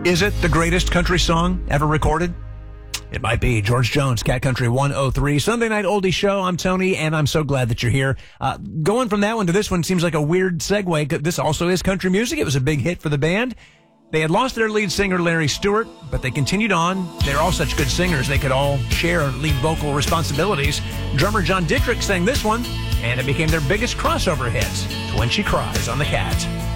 Is it the greatest country song ever recorded? It might be. George Jones, Cat Country 103, Sunday Night Oldie Show. I'm Tony, and I'm so glad that you're here. Going from that one to this one seems like a weird segue. This also is country music. It was a big hit for the band. They had lost their lead singer, Larry Stewart, but they continued on. They're all such good singers, they could all share lead vocal responsibilities. Drummer John Dittrich sang this one, and it became their biggest crossover hit, When She Cries on the Cat.